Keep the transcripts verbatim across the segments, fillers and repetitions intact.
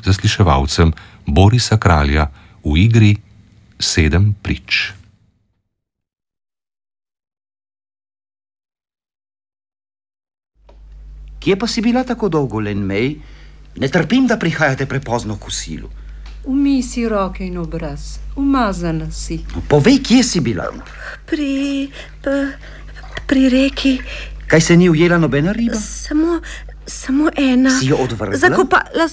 zasliševalcem Borisa Kralja v igri Sedem prič. Kje pa si bila tako dolgo, Len May? Ne trpim, da prihajate prepozno k kosilu. Umij si roke in obraz. Umazana si. Povej, kje si bila? Pri... P, pri reki. Kaj se ni ujela nobena riba? Samo... samo ena. Si jo odvrgla? Zakopala...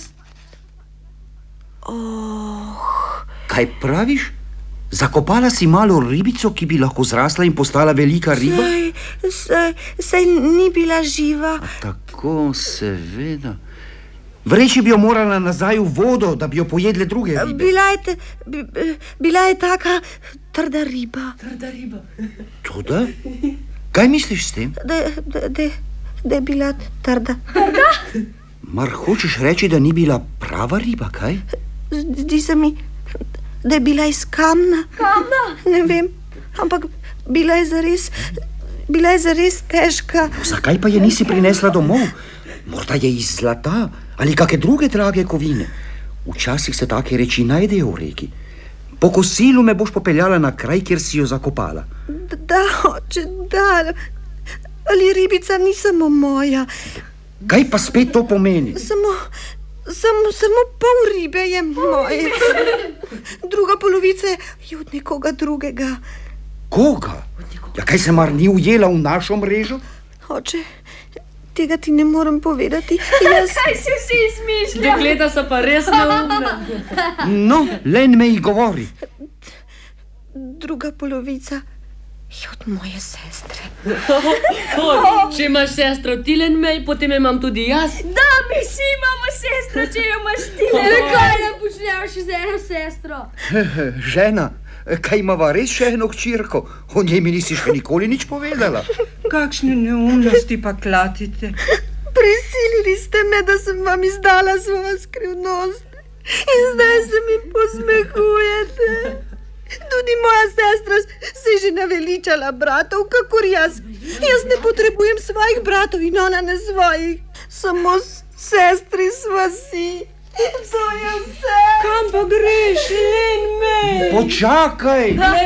Oh... Kaj praviš? Zakopala si malo ribico, ki bi lahko zrasla in postala velika riba? Sej, sej, sej ni bila živa. A tako, seveda. Vreči bi jo morala nazaj v vodo, da bi jo pojedle druge ribe. Bila je, te, bi, bila je taka trda riba. Trda riba. Toda? Kaj misliš s tem? Da, da, da, da je bila trda. Trda? Mar hočeš reči, da ni bila prava riba, kaj? Zdi se mi, da je bila iz kamna. Kamna? Ne vem, ampak bila je zares, bila je zares težka. Zakaj pa je nisi prinesla domov? Morda je iz zlata ali kakšne druge drage kovine. Včasih se take reči najdejo v reki. Po kosilu me boš popeljala na kraj, kjer si jo zakopala. Da, oče, da. Ali ribica ni samo moja. Kaj pa spet to pomeni? Samo, samo, samo pol ribe je moje. Druga polovica je od nekoga drugega. Koga? Ja, kaj se mar ni ujela v našo mrežo? Oče, tega ti ne morem povedati. Jaz... Kaj si vsi izmišljali? Dekleta so pa res neumna. No, Len May govori. Druga polovica je od moje sestre. Če imaš sestro ti, Len May, potem imam tudi jaz. Da, mi vsi imamo sestro, če jo imaš ti. Kaj ne počneš z eno sestro? Žena, kaj imava res še eno hčerko? O njej mi nisi še nikoli nič povedala. Kakšne neumnosti pa klatite? Prisilili ste me, da sem vam izdala svojo skrivnost. In zdaj se mi posmehujete. Tudi moja sestra se je že naveličala bratov, kakor jaz. Jaz ne potrebujem svojih bratov in ona ne svojih. Samo sestri sva si. To je vse. Kam pa greš, Len May? Počakaj!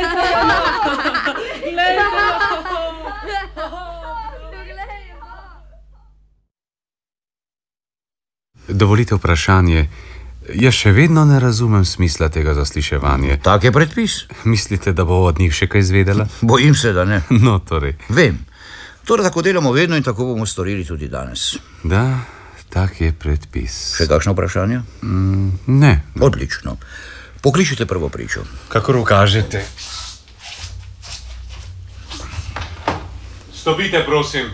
Dovolite vprašanje. Jaz še vedno ne razumem smisla tega zasliševanja. Tak je predpis. Mislite, da bo od njih še kaj izvedela? Bojim se, da ne. No, torej. Vem. Torej, tako delamo vedno in tako bomo storili tudi danes. Da, tak je predpis. Še kakšno vprašanje? Mm, ne. Odlično. Pokličite prvo pričo. Kakor ukažete. Stopite, prosim.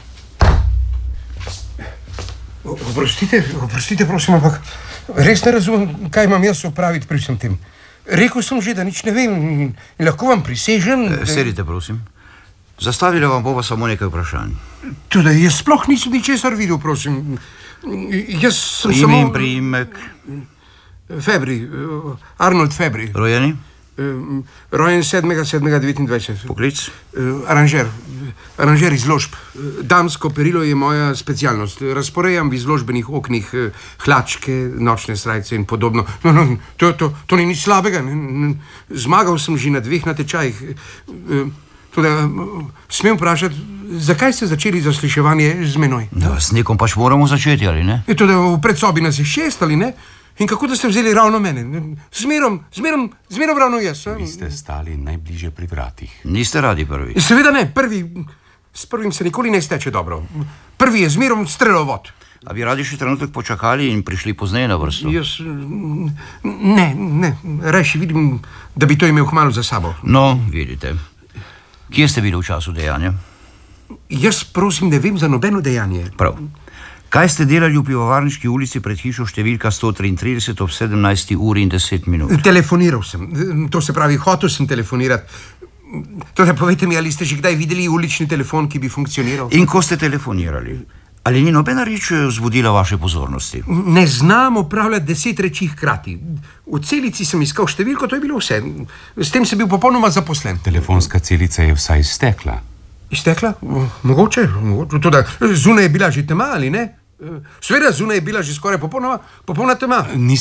Oprostite, oprostite, prosim, ampak res ne razumem, kaj imam jaz opraviti pri vsem tem. Rekel sem že, da nič ne vem in lahko vam prisežem. E, sedite, prosim. Zastavili vam bova samo nekaj vprašanj. Tudi jaz sploh nisem ničesar videl, prosim. Jaz sem Ime samo... in priimek? Febri, Arnold Febri. Rojeni? Rojen sedmega sedmega devetindvajset. Poklic? Aranžer. Aranžer izložb. Damsko perilo je moja specialnost. Razporejam v izložbenih oknih hlačke, nočne srajce in podobno. No, no, to, to, to ni nič slabega. Zmagal sem že na dveh natečajih. Tudi, smem vprašati, zakaj ste začeli zasliševanje z menoj? Ja, s nekom pač moramo začeti, ali ne? Tudi v predsobi nas je šest, ali ne? In kako da ste vzeli ravno mene? Zmerom, zmerom, zmerom ravno jaz. Vi ste stali najbližje pri vratih. Niste radi prvi? Seveda ne, prvi, s prvim se nikoli ne steče dobro. Prvi je zmerom strelovod. A bi radi še trenutek počakali in prišli pozneje na vrsto? Jaz, ne, ne, rajši vidim, da bi to imel kmalu za sabo. No, vidite. Kje ste bili v času dejanja? Jaz prosim, ne vem za nobeno dejanje. Prav. Kaj ste delali v Pivovarniški ulici pred hišo številka sto triintrideset ob sedemnajsti uri in deset minut? Telefoniral sem. To se pravi, hotel sem telefonirati. Torej, povejte mi, ali ste že kdaj videli ulični telefon, ki bi funkcioniral? In ko ste telefonirali, ali ni nobena reč vzbudila vaše pozornosti? Ne znam opravljati deset reči hkrati. V celici sem iskal številko, to je bilo vse. S tem sem bil popolnoma zaposlen. Telefonska celica je vsaj iztekla. Iztekla? Mogoče, mogoče. Toda zunaj je bila že tema, ali ne? Seveda, zunaj je bila že skoraj popolnoma, popolna tema.